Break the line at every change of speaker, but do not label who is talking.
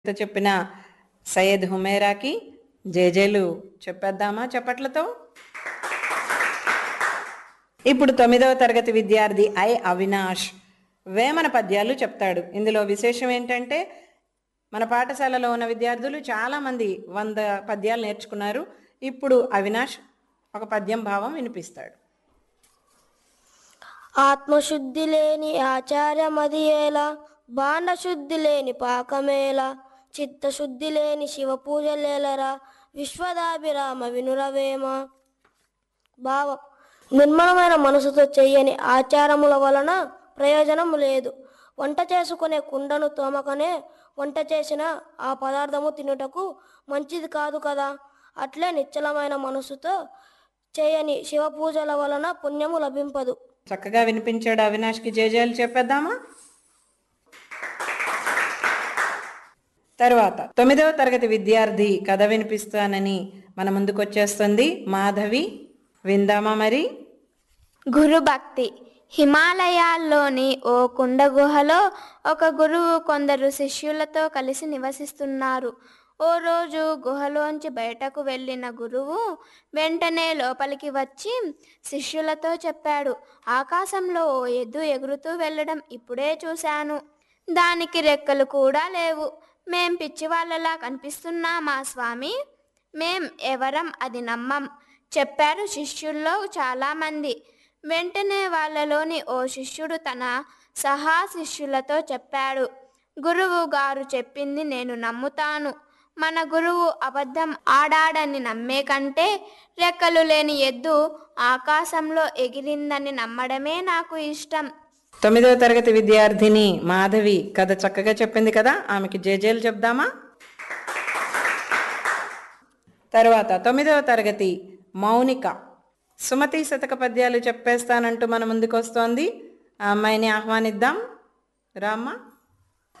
చెప్పిన సయ్యద్ హుమేరాకి జేజేలు చెప్పేద్దామా చప్పట్లతో. ఇప్పుడు 9వ తరగతి విద్యార్థి అవినాష్ వేమన పద్యాలు చెప్తాడు. ఇందులో విశేషం ఏంటంటే మన పాఠశాలలో ఉన్న విద్యార్థులు చాలామంది 100 పద్యాలు నేర్చుకున్నారు. ఇప్పుడు అవినాష్ ఒక పద్యం భావం వినిపిస్తాడు.
ఆత్మశుద్ధి లేని ఆచార్యమది ఎలా, బాండశుద్ధి లేని పాకమేలా, చిత్తశుద్ధి లేని శివ పూజలేలరా, విశ్వదాభిరామ వినురవేమ. భావం: నిర్మలమైన మనసుతో చెయ్యని ఆచారముల వలన ప్రయోజనము లేదు. వంట చేసుకునే కుండను తోమకనే వంట చేసిన ఆ పదార్థము తినుటకు మంచిది కాదు కదా. అట్లే నిశ్చలమైన మనసుతో చేయని శివ పూజల వలన పుణ్యము లభింపదు.
చక్కగా వినిపించాడు అవినాష్కి జేజేలు చెప్పేద్దామా. తర్వాత 9వ తరగతి విద్యార్థి కథ వినిపిస్తానని మన ముందుకు వచ్చేస్తుంది మాధవి. విందామా మరి.
గురుభక్తి. హిమాలయాల్లోని ఓ కుండ గుహలో ఒక గురువు కొందరు శిష్యులతో కలిసి నివసిస్తున్నారు. ఓ రోజు గుహలోంచి బయటకు వెళ్ళిన గురువు వెంటనే లోపలికి వచ్చి శిష్యులతో చెప్పాడు, ఆకాశంలో ఓ ఎద్దు ఎగురుతూ వెళ్ళడం ఇప్పుడే చూశాను. దానికి రెక్కలు కూడా లేవు. మేం పిచ్చివాళ్ళలా కనిపిస్తున్నామా స్వామి? మేం ఎవరం అది నమ్మం చెప్పారు శిష్యుల్లో చాలామంది. వెంటనే వాళ్ళలోని ఓ శిష్యుడు తన సహా శిష్యులతో చెప్పాడు, గురువు గారు చెప్పింది నేను నమ్ముతాను. మన గురువు అబద్ధం ఆడాడని నమ్మే కంటే రెక్కలు లేని ఎద్దు ఆకాశంలో ఎగిరిందని నమ్మడమే నాకు ఇష్టం.
9వ తరగతి విద్యార్థిని మాధవి కథ చక్కగా చెప్పింది కదా, ఆమెకి జేజేలు చెప్దామా. తర్వాత 9వ తరగతి మౌనిక సుమతి శతక పద్యాలు చెప్పేస్తానంటూ మన ముందుకు వస్తోంది. ఆ అమ్మాయిని ఆహ్వానిద్దాం. రామ్మా.